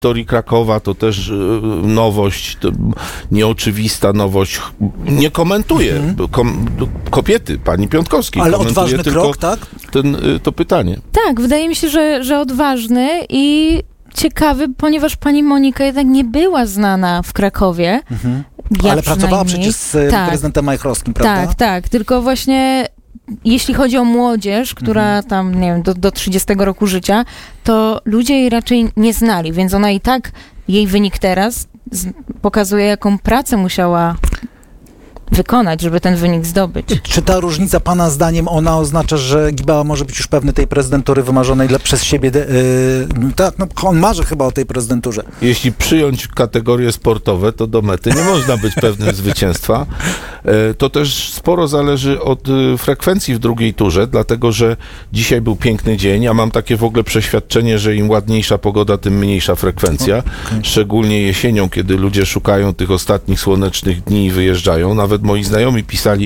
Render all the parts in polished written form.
historii Krakowa to też nowość, nieoczywista nowość. Nie komentuję kobiety, pani Piątkowskiej. Ale odważny krok, tak? To pytanie. Tak, wydaje mi się, że odważny i ciekawy, ponieważ pani Monika jednak nie była znana w Krakowie. Ale pracowała przecież z prezydentem Majchrowskim, prawda? Tak, tylko właśnie jeśli chodzi o młodzież, która tam, nie wiem, do 30 roku życia, to ludzie jej raczej nie znali, więc ona i tak, jej wynik teraz pokazuje, jaką pracę musiała wykonać, żeby ten wynik zdobyć. Czy ta różnica pana zdaniem, ona oznacza, że Gibała może być już pewny tej prezydentury wymarzonej przez siebie? Tak, no on marzy chyba o tej prezydenturze. Jeśli przyjąć kategorie sportowe, to do mety nie można być pewnym zwycięstwa. To też sporo zależy od frekwencji w drugiej turze, dlatego że dzisiaj był piękny dzień, a mam takie w ogóle przeświadczenie, że im ładniejsza pogoda, tym mniejsza frekwencja. Okay. Szczególnie jesienią, kiedy ludzie szukają tych ostatnich słonecznych dni i wyjeżdżają. Nawet moi znajomi pisali,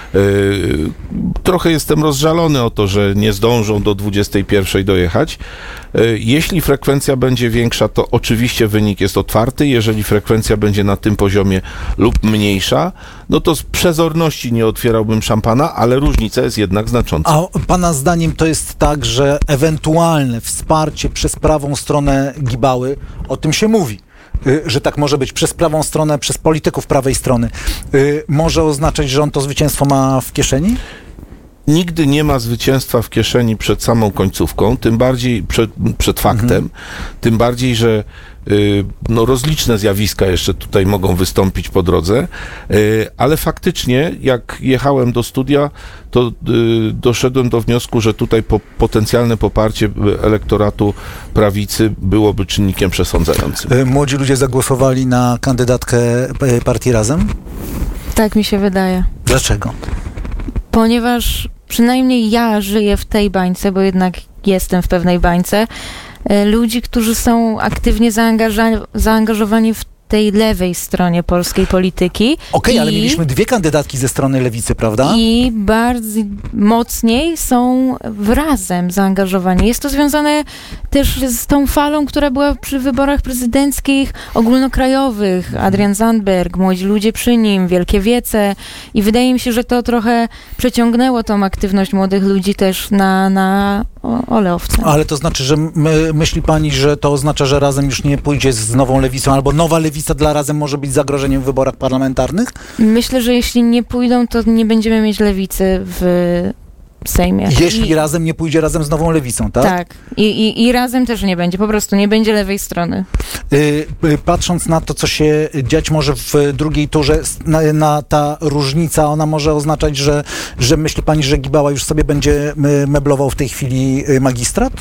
trochę jestem rozżalony o to, że nie zdążą do 21 dojechać. Jeśli frekwencja będzie większa, to oczywiście wynik jest otwarty. Jeżeli frekwencja będzie na tym poziomie lub mniejsza, no to z przezorności nie otwierałbym szampana, ale różnica jest jednak znacząca. A pana zdaniem to jest tak, że ewentualne wsparcie przez prawą stronę Gibały, o tym się mówi, że tak może być, przez prawą stronę, przez polityków prawej strony, może oznaczać, że on to zwycięstwo ma w kieszeni? Nigdy nie ma zwycięstwa w kieszeni przed samą końcówką, tym bardziej przed faktem, tym bardziej, że rozliczne zjawiska jeszcze tutaj mogą wystąpić po drodze, ale faktycznie jak jechałem do studia, to doszedłem do wniosku, że tutaj potencjalne poparcie elektoratu prawicy byłoby czynnikiem przesądzającym. Młodzi ludzie zagłosowali na kandydatkę partii Razem? Tak mi się wydaje. Dlaczego? Ponieważ przynajmniej ja żyję w tej bańce, bo jednak jestem w pewnej bańce, ludzi, którzy są aktywnie zaangażowani w tej lewej stronie polskiej polityki. Okej, ale mieliśmy dwie kandydatki ze strony lewicy, prawda? I bardzo mocniej są Razem zaangażowani. Jest to związane też z tą falą, która była przy wyborach prezydenckich ogólnokrajowych. Adrian Zandberg, młodzi ludzie przy nim, Wielkie Wiece. I wydaje mi się, że to trochę przeciągnęło tą aktywność młodych ludzi też na Oleowce. Ale to znaczy, że myśli pani, że to oznacza, że Razem już nie pójdzie z nową lewicą, albo nowa lewica dla Razem może być zagrożeniem w wyborach parlamentarnych? Myślę, że jeśli nie pójdą, to nie będziemy mieć lewicy w Sejmie. Jeśli Razem nie pójdzie razem z nową lewicą, tak? Tak. I Razem też nie będzie. Po prostu nie będzie lewej strony. Patrząc na to, co się dziać może w drugiej turze, na ta różnica, ona może oznaczać, że myśli pani, że Gibała już sobie będzie meblował w tej chwili magistrat?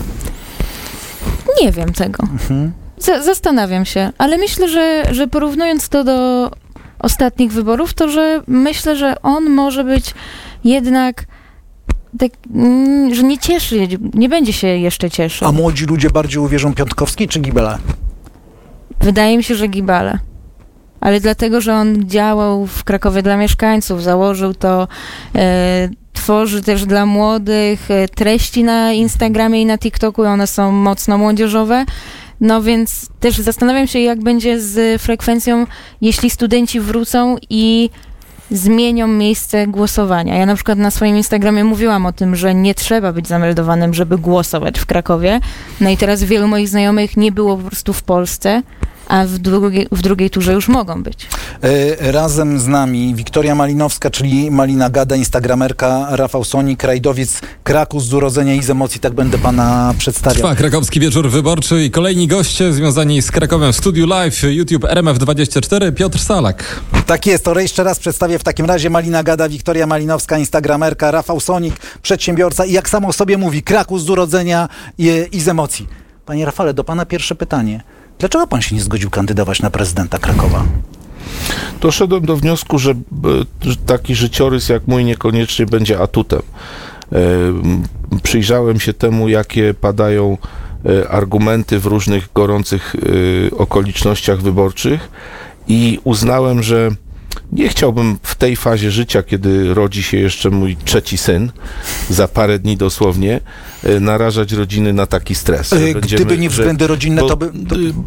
Nie wiem tego. Zastanawiam się, ale myślę, że porównując to do ostatnich wyborów, to że myślę, że on może być jednak tak, że nie cieszy, nie będzie się jeszcze cieszył. A młodzi ludzie bardziej uwierzą Piątkowskiej czy Gibele? Wydaje mi się, że Gibele. Ale dlatego, że on działał w Krakowie dla mieszkańców, założył to, tworzy też dla młodych treści na Instagramie i na TikToku, one są mocno młodzieżowe. No więc też zastanawiam się, jak będzie z frekwencją, jeśli studenci wrócą i zmienią miejsce głosowania. Ja na przykład na swoim Instagramie mówiłam o tym, że nie trzeba być zameldowanym, żeby głosować w Krakowie. No i teraz wielu moich znajomych nie było po prostu w Polsce, a w drugiej turze już mogą być. Razem z nami Wiktoria Malinowska, czyli Malina Gada, instagramerka, Rafał Sonik, rajdowiec Kraków z urodzenia i z emocji, tak będę pana przedstawiał. Trwa krakowski wieczór wyborczy i kolejni goście związani z Krakowem w Studiu Live, YouTube RMF24, Piotr Salak. Tak jest, to jeszcze raz przedstawię w takim razie Malina Gada, Wiktoria Malinowska, instagramerka, Rafał Sonik, przedsiębiorca i jak samo sobie mówi, Kraków z urodzenia i z emocji. Panie Rafale, do pana pierwsze pytanie. Dlaczego pan się nie zgodził kandydować na prezydenta Krakowa? Doszedłem do wniosku, że taki życiorys jak mój niekoniecznie będzie atutem. Przyjrzałem się temu, jakie padają argumenty w różnych gorących okolicznościach wyborczych i uznałem, że Nie chciałbym w tej fazie życia, kiedy rodzi się jeszcze mój trzeci syn, za parę dni dosłownie, narażać rodziny na taki stres. Gdyby nie względy rodzinne, to by...